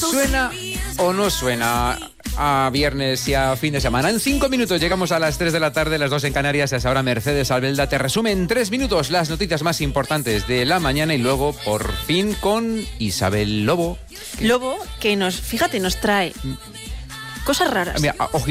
¿Suena o no suena a viernes y a fin de semana? En 5 minutos llegamos a las 3 de la tarde, las 2 en Canarias. Es ahora Mercedes Albelda te resume en 3 minutos las noticias más importantes de la mañana y luego, por fin, con Isabel Lobo. Lobo, que nos trae cosas raras. Mira,